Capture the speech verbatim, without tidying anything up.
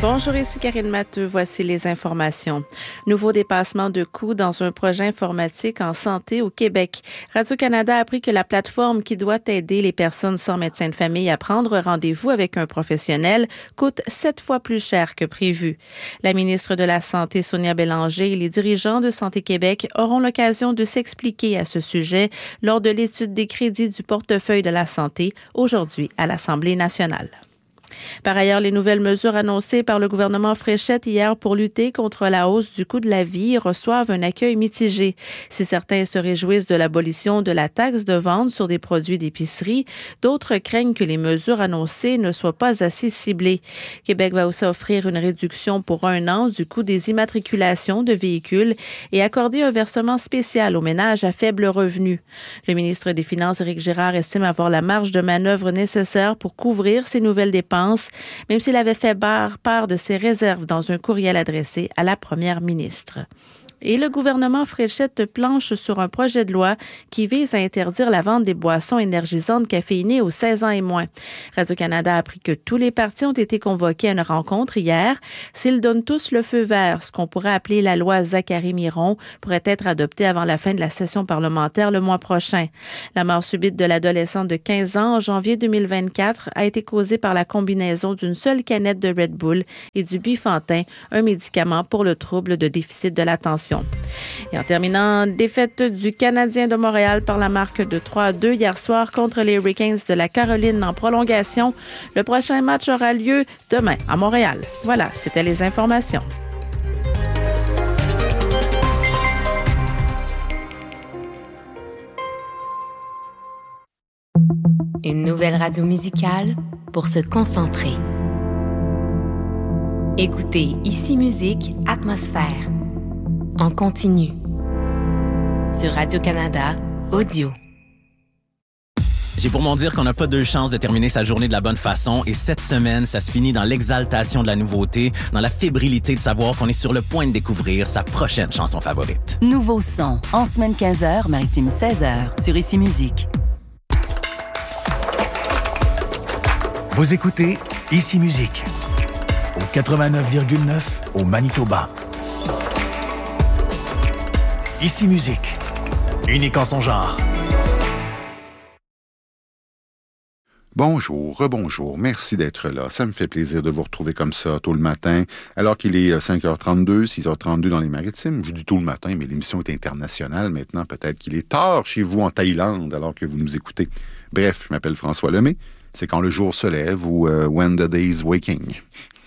Bonjour, ici Karine Matteux. Voici les informations. Nouveau dépassement de coûts dans un projet informatique en santé au Québec. Radio-Canada a appris que la plateforme qui doit aider les personnes sans médecin de famille à prendre rendez-vous avec un professionnel coûte sept fois plus cher que prévu. La ministre de la Santé, Sonia Bélanger, et les dirigeants de Santé Québec auront l'occasion de s'expliquer à ce sujet lors de l'étude des crédits du portefeuille de la santé aujourd'hui à l'Assemblée nationale. Par ailleurs, les nouvelles mesures annoncées par le gouvernement Fréchette hier pour lutter contre la hausse du coût de la vie reçoivent un accueil mitigé. Si certains se réjouissent de l'abolition de la taxe de vente sur des produits d'épicerie, d'autres craignent que les mesures annoncées ne soient pas assez ciblées. Québec va aussi offrir une réduction pour un an du coût des immatriculations de véhicules et accorder un versement spécial aux ménages à faible revenu. Le ministre des Finances, Éric Girard, estime avoir la marge de manœuvre nécessaire pour couvrir ces nouvelles dépenses, même s'il avait fait part de ses réserves dans un courriel adressé à la première ministre. Et le gouvernement Fréchette planche sur un projet de loi qui vise à interdire la vente des boissons énergisantes caféinées aux seize ans et moins. Radio-Canada a appris que tous les partis ont été convoqués à une rencontre hier. S'ils donnent tous le feu vert, ce qu'on pourrait appeler la loi Zachary-Miron pourrait être adoptée avant la fin de la session parlementaire le mois prochain. La mort subite de l'adolescente de quinze ans en janvier deux mille vingt-quatre a été causée par la combinaison d'une seule canette de Red Bull et du Bifantin, un médicament pour le trouble de déficit de l'attention. Et en terminant, défaite du Canadien de Montréal par la marque de trois à deux hier soir contre les Hurricanes de la Caroline en prolongation. Le prochain match aura lieu demain à Montréal. Voilà, c'était les informations. Une nouvelle radio musicale pour se concentrer. Écoutez Ici Musique, Atmosphère. En continu. Sur Radio-Canada, audio. J'ai pour mon dire qu'on n'a pas deux chances de terminer sa journée de la bonne façon et cette semaine, ça se finit dans l'exaltation de la nouveauté, dans la fébrilité de savoir qu'on est sur le point de découvrir sa prochaine chanson favorite. Nouveau son, en semaine quinze heures, maritime seize heures, sur Ici Musique. Vous écoutez Ici Musique, au quatre-vingt-neuf virgule neuf au Manitoba. Ici Musique, unique en son genre. Bonjour, rebonjour, merci d'être là. Ça me fait plaisir de vous retrouver comme ça tôt le matin, alors qu'il est cinq heures trente-deux, six heures trente-deux dans les Maritimes. Je dis tôt le matin, mais l'émission est internationale maintenant. Peut-être qu'il est tard chez vous en Thaïlande, alors que vous nous écoutez. Bref, je m'appelle François Lemay. C'est quand le jour se lève ou uh, When the Day is Waking.